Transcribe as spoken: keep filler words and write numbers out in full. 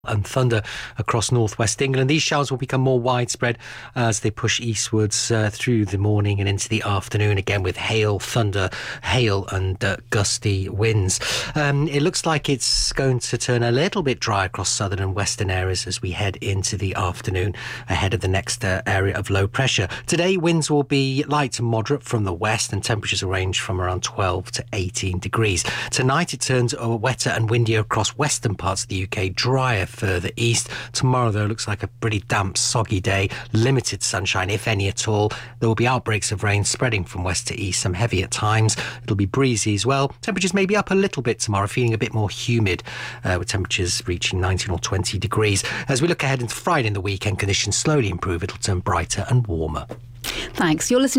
and thunder across northwest England. These showers will become more widespread as they push eastwards uh, through the morning and into the afternoon, again with hail, thunder, hail and uh, gusty winds. Um, it looks like it's going to turn a little bit dry across southern and western areas as we head into the afternoon ahead of the next uh, area of low pressure. Today, winds will be light to moderate from the west and temperatures will range from around twelve to eighteen degrees. Tonight, it turns uh, wetter and windier across western parts of the U K, drier further east. Tomorrow, though, looks like a pretty damp, soggy day. Limited sunshine, if any at all. There will be outbreaks of rain spreading from west to east, some heavy at times. It'll be breezy as well. Temperatures may be up a little bit tomorrow, feeling a bit more humid, uh, with temperatures reaching nineteen or twenty degrees. As we look ahead into Friday and the weekend, conditions slowly improve. It'll turn brighter and warmer. Thanks. You're listening